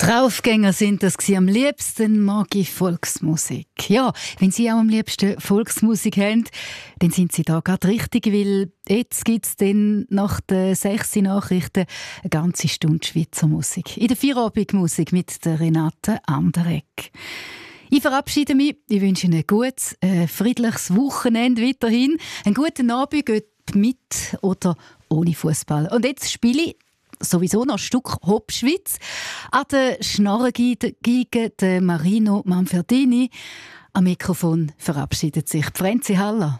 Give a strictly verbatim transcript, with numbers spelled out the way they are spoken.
Draufgänger sind das gewesen. Am liebsten mag ich Volksmusik. Ja, wenn Sie auch am liebsten Volksmusik haben, dann sind Sie da gerade richtig, weil jetzt gibt es dann nach den sechs Nachrichten eine ganze Stunde Schweizer Musik. In der Feierabendmusik mit der Renate Anderegg. Ich verabschiede mich. Ich wünsche Ihnen ein gutes, äh, friedliches Wochenende weiterhin. Einen guten Abend, ob mit oder ohne Fußball. Und jetzt spiele ich sowieso noch ein Stück Hopschwitz. An der Schnarrengeige der Marino Manfredini. Am Mikrofon verabschiedet sich Franzi Haller.